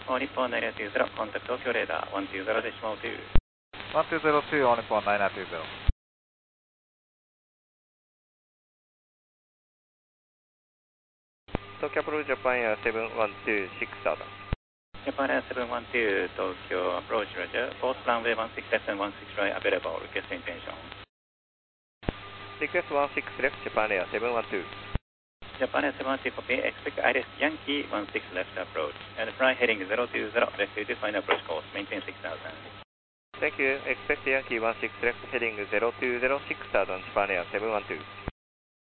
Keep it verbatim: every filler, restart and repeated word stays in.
All Nippon nine nine two zero, contact Tokyo radar one two zero decimal two. one two zero two, All Nippon nine nine two zero. Tokyo approach Japan Air seven one two six thousand. Japan Air seven one two, Tokyo approach, roger. Both runway one six left and one six right available. Request intention. Request one six left, Japan Air seven one two. Japan Air seven one two, copy. Expect Iris Yankee one six left approach. And fly heading zero two zero, left to final approach course. Maintain six thousand. Thank you. Expect Yankee one six left, heading zero two zero six thousand, Japan Air seven one two.